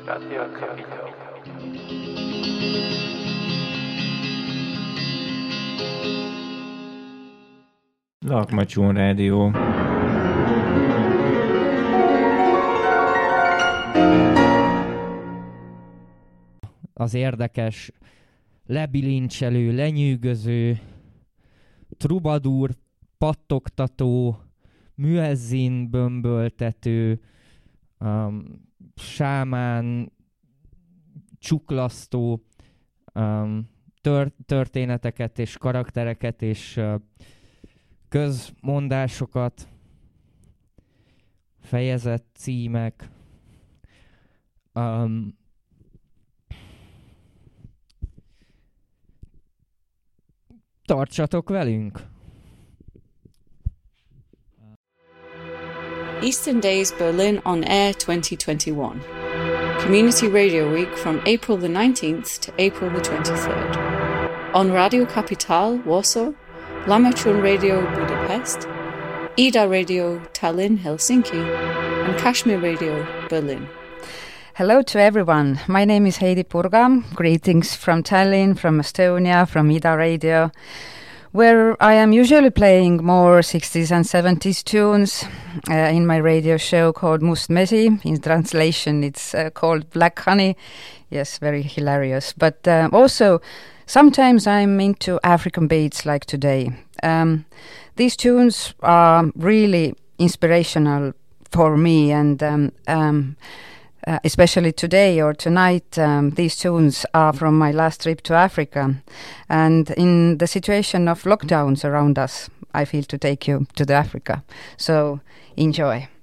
Radio Capitol. Lakmacsón Rádió. Az érdekes, lebilincselő, lenyűgöző, trubadúr, pattogtató, müezzin bömböltető, sámán, csuklasztó történeteket és karaktereket és közmondásokat, fejezet címek, tartsatok velünk! Eastern Days Berlin on Air 2021. Community Radio Week from April the 19th to April the 23rd. On Radio Capital, Warsaw, Lamachun Radio Budapest, Ida Radio Tallinn, Helsinki, and Kashmir Radio Berlin. Hello to everyone. My name is Heidi Purga. Greetings from Tallinn, from Estonia, from Ida Radio, where I am usually playing more 60s and 70s tunes in my radio show called Must Mesi. In translation, it's called Black Honey. Yes, very hilarious. But also, sometimes I'm into African beats like today. These tunes are really inspirational for me, and especially today or tonight, these tunes are from my last trip to Africa. And in the situation of lockdowns around us, I feel to take you to the Africa. So enjoy.